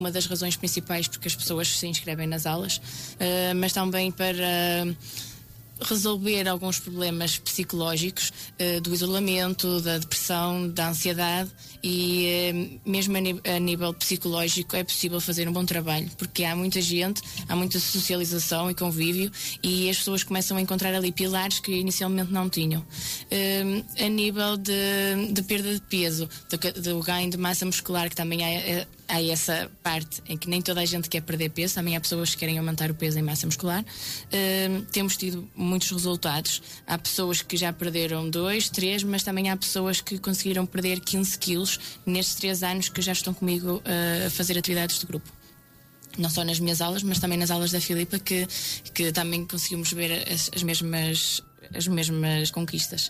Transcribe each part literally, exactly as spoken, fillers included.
Uma das razões principais porque as pessoas se inscrevem nas aulas, uh, mas também para resolver alguns problemas psicológicos, uh, do isolamento, da depressão, da ansiedade e uh, mesmo a, a nível psicológico é possível fazer um bom trabalho, porque há muita gente, há muita socialização e convívio e as pessoas começam a encontrar ali pilares que inicialmente não tinham. Uh, a nível de, de perda de peso, do, do ganho de massa muscular, que também há, há essa parte em que nem toda a gente quer perder peso, também há pessoas que querem aumentar o peso em massa muscular. Uh, temos tido muitos resultados. Há pessoas que já perderam dois, três, mas também há pessoas que conseguiram perder quinze quilos nestes três anos que já estão comigo uh, a fazer atividades de grupo. Não só nas minhas aulas, mas também nas aulas da Filipa, que, que também conseguimos ver as, as, mesmas, as mesmas conquistas.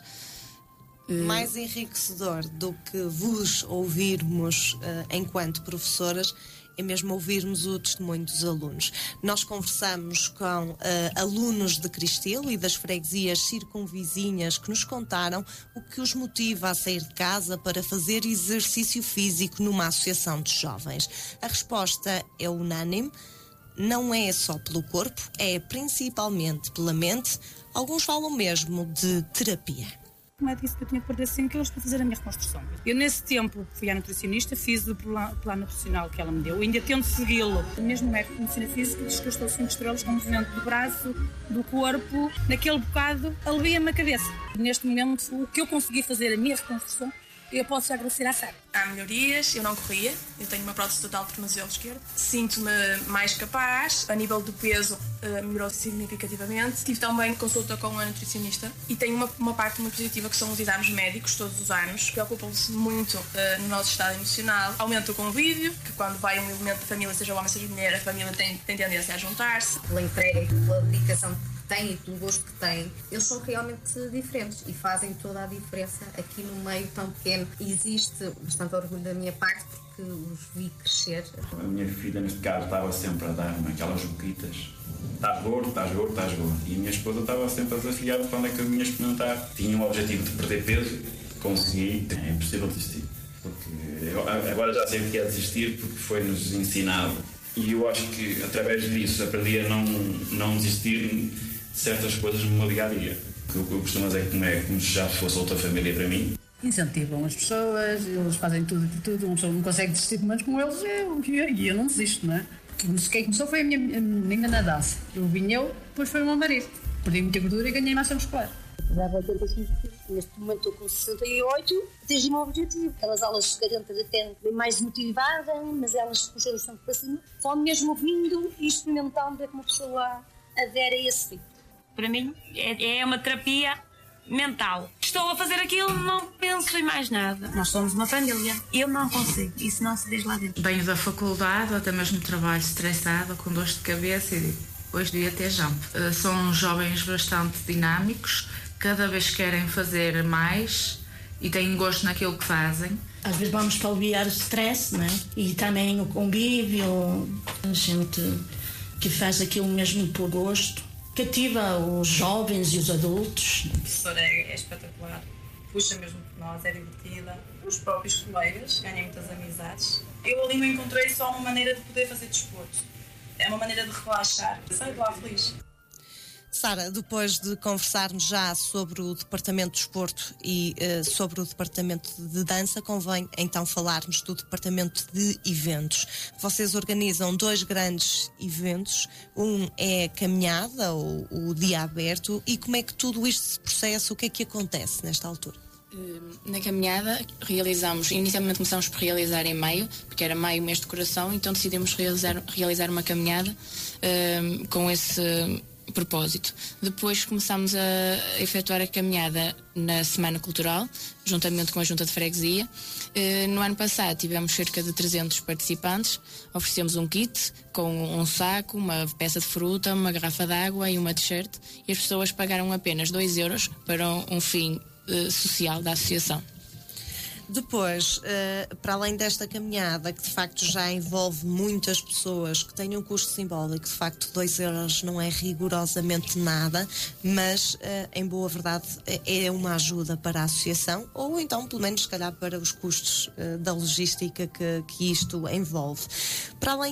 Mais enriquecedor do que vos ouvirmos uh, enquanto professoras é mesmo ouvirmos o testemunho dos alunos. Nós conversamos com uh, alunos de Cristelo e das freguesias circunvizinhas que nos contaram o que os motiva a sair de casa para fazer exercício físico numa associação de jovens. A resposta é unânime. Não é só pelo corpo, é principalmente pela mente. Alguns falam mesmo de terapia. O médico disse que eu tinha que perder cem quilos para fazer a minha reconstrução. Eu, nesse tempo, fui à nutricionista, fiz o plano, plano nutricional que ela me deu. Eu ainda tento segui-lo. O mesmo médico de medicina física diz que eu estou cinco estrelas com o movimento do braço, do corpo. Naquele bocado, alivia-me a cabeça. Neste momento, o que eu consegui fazer, a minha reconstrução, eu posso já agradecer à Sara. Há melhorias, eu não corria, eu tenho uma prótese total de tornozelo esquerdo. Sinto-me mais capaz, a nível do peso uh, melhorou significativamente. Tive também consulta com a nutricionista e tenho uma, uma parte muito positiva que são os exames médicos todos os anos, que preocupam-se muito uh, no nosso estado emocional. Aumenta o convívio, que quando vai um elemento da família, seja homem, seja mulher, a família tem, tem tendência a juntar-se. Pela entrega e pela dedicação que têm e pelo gosto que têm, eles são realmente diferentes e fazem toda a diferença aqui no meio tão pequeno. Existe bastante orgulho da minha parte porque os vi crescer. A minha filha, neste caso, estava sempre a dar-me aquelas boquitas. Estás gordo, estás gordo, estás gordo. E a minha esposa estava sempre a desafiar quando é que eu vinha experimentar. Tinha o objetivo de perder peso, consegui. É impossível desistir. Porque eu agora já sei o que é desistir porque foi-nos ensinado. E eu acho que através disso aprendi a não, não desistir de certas coisas no meu dia-a-dia. O que eu costumo dizer que é como se já fosse outra família para mim. Incentivam as pessoas, eles fazem tudo por tudo, uma pessoa não consegue desistir, mas com eles eu, eu, eu não desisto, não é? Quem começou foi a minha menina na dança. Eu vim eu, depois foi o meu marido. Perdi muita gordura e ganhei massa muscular. Dava oitenta e cinco quilos. Neste momento estou com sessenta e oito, atingi o meu objetivo. Aquelas aulas carentas até bem mais motivada, mas elas puxaram sempre para cima. Só mesmo vindo e experimentando é que uma pessoa adere a esse tipo. Para mim é, é uma terapia mental. Estou a fazer aquilo, não penso em mais nada. Nós somos uma família. Eu não consigo. Isso não se diz lá dentro. Venho da faculdade, ou até mesmo trabalho estressado, com dor de cabeça e digo, hoje devia ter jump. Uh, são jovens bastante dinâmicos, cada vez querem fazer mais e têm gosto naquilo que fazem. Às vezes vamos para aliviar o stress, não é? E também o convívio, a gente que faz aquilo mesmo por gosto. Cativa os jovens e os adultos. A professora é, é espetacular, puxa mesmo por nós, é divertida. Os próprios colegas, ganham muitas amizades. Eu ali não encontrei só uma maneira de poder fazer desporto, é uma maneira de relaxar. Saio de lá feliz. Sara, depois de conversarmos já sobre o Departamento de Desporto e uh, sobre o Departamento de Dança, convém então falarmos do Departamento de Eventos. Vocês organizam dois grandes eventos, um é a caminhada, ou o dia aberto, e como é que tudo isto se processa, o que é que acontece nesta altura? Na caminhada realizamos, inicialmente começamos por realizar em maio, porque era maio mês de coração, então decidimos realizar, realizar uma caminhada uh, com esse propósito. Depois começámos a efetuar a caminhada na Semana Cultural, juntamente com a Junta de Freguesia. No ano passado tivemos cerca de trezentos participantes, oferecemos um kit com um saco, uma peça de fruta, uma garrafa de água e uma t-shirt, e as pessoas pagaram apenas dois euros para um fim uh, social da associação. Depois, uh, para além desta caminhada, que de facto já envolve muitas pessoas, que tem um custo simbólico, de facto dois euros não é rigorosamente nada, mas uh, em boa verdade é uma ajuda para a associação, ou então pelo menos se calhar para os custos uh, da logística que, que isto envolve. Para além